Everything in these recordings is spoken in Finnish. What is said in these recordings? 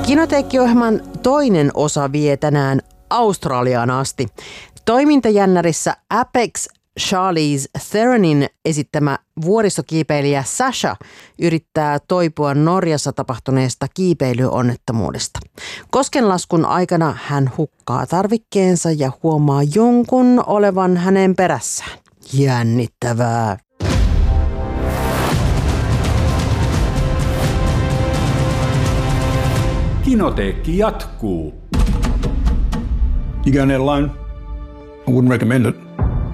Kinoteekki-ohjelman toinen osa vie tänään Australiaan asti. Toimintajännärissä Apex Charlize Theronin esittämä vuoristokiipeilijä Sasha yrittää toipua Norjassa tapahtuneesta kiipeilyonnettomuudesta. Koskenlaskun aikana hän hukkaa tarvikkeensa ja huomaa jonkun olevan hänen perässään. Jännittävää. Kinoteekki jatkuu. You going there alone? I wouldn't recommend it.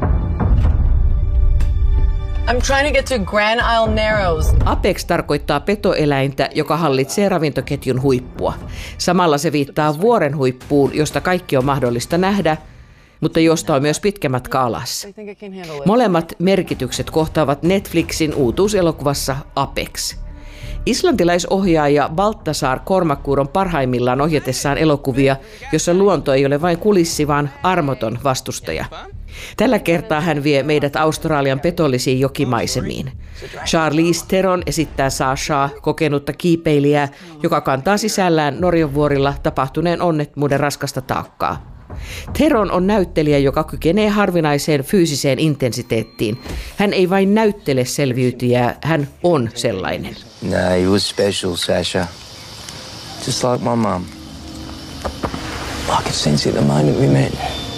I'm trying to get to Grand Isle Narrows. Apex tarkoittaa petoeläintä, joka hallitsee ravintoketjun huippua. Samalla se viittaa vuoren huippuun, josta kaikki on mahdollista nähdä, mutta josta on myös pitkä matka alas. Molemmat merkitykset kohtaavat Netflixin uutuuselokuvassa Apex. Islantilaisohjaaja Baltasar Kormakur on parhaimmillaan ohjatessaan elokuvia, jossa luonto ei ole vain kulissi, vaan armoton vastustaja. Tällä kertaa hän vie meidät Australian petollisiin jokimaisemiin. Charlize Theron esittää Sashaa, kokenutta kiipeilijää, joka kantaa sisällään Norjan vuorilla tapahtuneen onnettomuuden raskasta taakkaa. Theron on näyttelijä, joka kykenee harvinaiseen fyysiseen intensiteettiin. Hän ei vain näyttele selviytyjää, hän on sellainen. No, he was special, Sasha. Just like my mum. I could sense it the moment we met.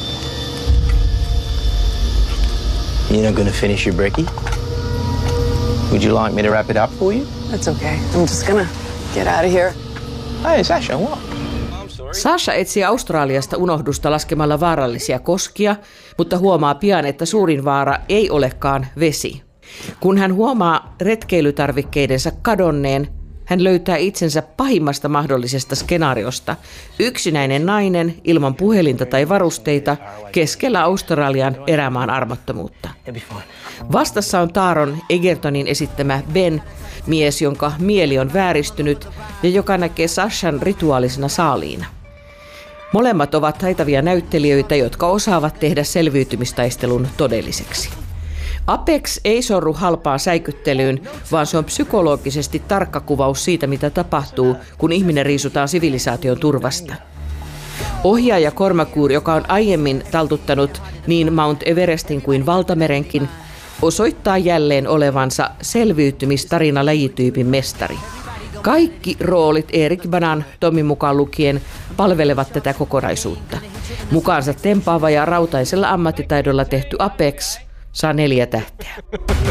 You're not gonna finish your brekkie? Would you like me to wrap it up for you? That's okay. I'm just gonna get out of here. Hey, Sasha, what? Sasha etsii Australiasta unohdusta laskemalla vaarallisia koskia, mutta huomaa pian, että suurin vaara ei olekaan vesi. Kun hän huomaa retkeilytarvikkeidensa kadonneen, hän löytää itsensä pahimmasta mahdollisesta skenaariosta. Yksinäinen nainen ilman puhelinta tai varusteita keskellä Australian erämaan armottomuutta. Vastassa on Taron Egertonin esittämä Ben, mies, jonka mieli on vääristynyt ja joka näkee Sashan rituaalisena saaliina. Molemmat ovat taitavia näyttelijöitä, jotka osaavat tehdä selviytymistaistelun todelliseksi. Apex ei sorru halpaan säikyttelyyn, vaan se on psykologisesti tarkka kuvaus siitä, mitä tapahtuu, kun ihminen riisutaan sivilisaation turvasta. Ohjaaja Kormakur, joka on aiemmin taltuttanut niin Mount Everestin kuin valtamerenkin, osoittaa jälleen olevansa selviytymistarina lajityypin mestari. Kaikki roolit Erik Banan, Tommi mukaan lukien, palvelevat tätä kokonaisuutta. Mukaansa tempaava ja rautaisella ammattitaidolla tehty Apex saa 4 tähteä.